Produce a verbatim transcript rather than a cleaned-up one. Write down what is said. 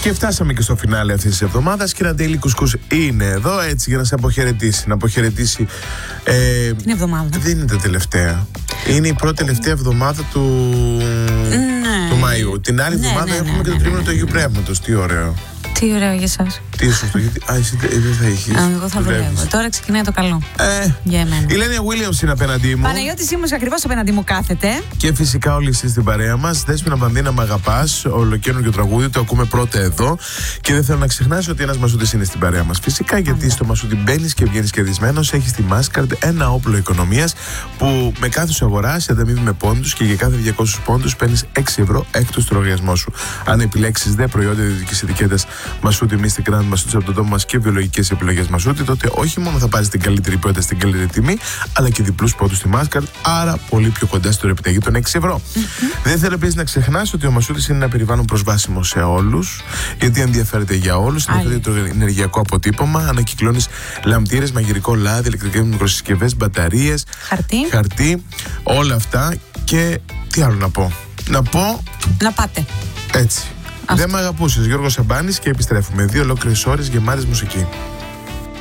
Και φτάσαμε και στο φινάλε αυτής της εβδομάδας και ένα Daily Couscous είναι εδώ έτσι για να σε αποχαιρετήσει. Να αποχαιρετήσει. Ε, την εβδομάδα. Δεν είναι τα τελευταία. Είναι η πρώτη τελευταία εβδομάδα του, ναι. του Μαΐου. Την άλλη ναι, εβδομάδα ναι, ναι, έχουμε ναι, και το ναι, τρίμηνο ναι. του Αγίου Πνεύματος. Τι ωραίο. Τι ωραίο για εσάς. Τι σωστό, γιατί. Α, εσύ δεν θα έχεις. Α, εγώ θα δουλεύω. Τώρα ξεκινάει το καλό. Ε, για εμένα. Η Λένια Williams είναι απέναντί μου. Παναγιώτης Σίμος ακριβώς απέναντί μου κάθεται. Και φυσικά όλοι εσείς στην παρέα μας. Δέσποινα Μπλανδίνα, μ' αγαπάς. Ολοκαίνουργιο τραγούδι, το ακούμε πρώτα εδώ. Και δεν θέλω να ξεχνάς ότι ένας Μασούτης είναι στην παρέα μας. Φυσικά γιατί στο Μασούτη μπαίνεις και βγαίνεις κερδισμένος. Έχεις τη Mastercard, ένα όπλο οικονομίας που με κάθε σου αγορά σε ανταμείβει με πόντους και για κάθε διακόσιους πόντους παίρνεις έξι ευρώ έκτος του λογαριασμό σου. Αν επιλέξεις δε προϊόντα ιδιωτικής ετικέτας Μασούτη, Mystic Grand, Μασούτης από τον τόπο μας και βιολογικές επιλογές Μασούτη, τότε όχι μόνο θα πάρεις την καλύτερη ποιότητα στην καλύτερη τιμή, αλλά και διπλούς πόντους στη Mastercard, άρα πολύ πιο κοντά στο επιταγή των έξι ευρώ. Mm-hmm. Δεν θέλω επίσης να ξεχνάς ότι ο Μασούτης είναι ένα περιβάλλον προσβάσιμο σε όλους, γιατί ενδιαφέρεται για όλους, ενδιαφέρεται το ενεργειακό αποτύπωμα, ανακυκλώνεις λαμπτήρες, μαγειρικό λάδι, ηλεκτρικές μικροσυσκευές, μπαταρίες, χαρτί. χαρτί, όλα αυτά. Και τι άλλο να πω. Να πω. Να πάτε. Έτσι. Αυτό. Δεν μ' αγαπούσες, Γιώργος Σαμπάνης, και επιστρέφουμε. Δύο ολόκληρες ώρες γεμάτες μουσική.